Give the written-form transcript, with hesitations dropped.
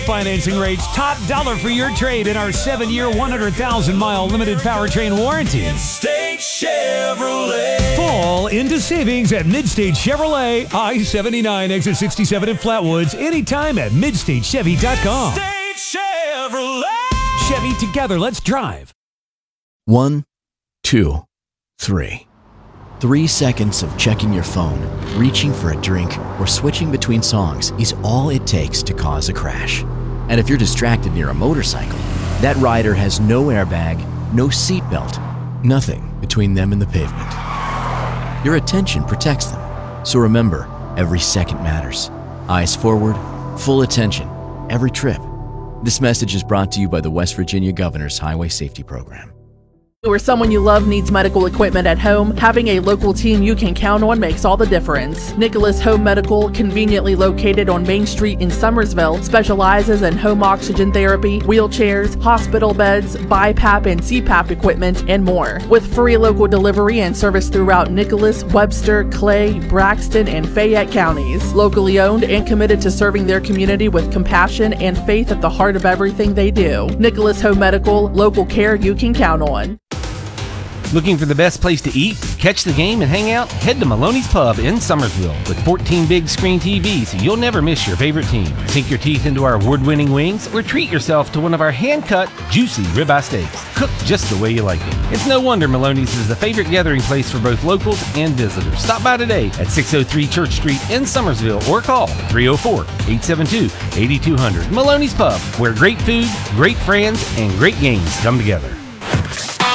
Financing rates top dollar for your trade in our 7-year, 100,000-mile limited powertrain warranty. Midstate Chevrolet. Fall into savings at Midstate Chevrolet, I-79, exit 67 in Flatwoods, anytime at MidstateChevy.com. Midstate Chevrolet. Chevy, together, let's drive. 1, 2, 3. 3 seconds of checking your phone, reaching for a drink, or switching between songs is all it takes to cause a crash. And if you're distracted near a motorcycle, that rider has no airbag, no seatbelt, nothing between them and the pavement. Your attention protects them. So remember, every second matters. Eyes forward, full attention, every trip. This message is brought to you by the West Virginia Governor's Highway Safety Program. Or someone you love needs medical equipment at home, having a local team you can count on makes all the difference. Nicholas Home Medical, conveniently located on Main Street in Summersville, specializes in home oxygen therapy, wheelchairs, hospital beds, BiPAP and CPAP equipment, and more. With free local delivery and service throughout Nicholas, Webster, Clay, Braxton, and Fayette counties. Locally owned and committed to serving their community with compassion and faith at the heart of everything they do. Nicholas Home Medical, local care you can count on. Looking for the best place to eat, catch the game, and hang out? Head to Maloney's Pub in Summersville with 14 big screen TVs so you'll never miss your favorite team. Sink your teeth into our award-winning wings or treat yourself to one of our hand-cut, juicy ribeye steaks, cooked just the way you like it. It's no wonder Maloney's is the favorite gathering place for both locals and visitors. Stop by today at 603 Church Street in Summersville or call 304-872-8200. Maloney's Pub, where great food, great friends, and great games come together.